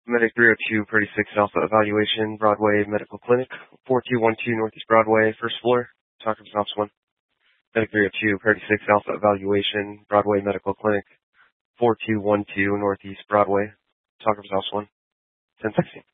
Medic 302, Purdy 6 Alpha Evaluation, Broadway Medical Clinic, 4212 Northeast Broadway, first floor. Talk to Office 1. Medic 302, Purdy 6 Alpha Evaluation, Broadway Medical Clinic, 4212 Northeast Broadway. Talk to Office 1. 1016.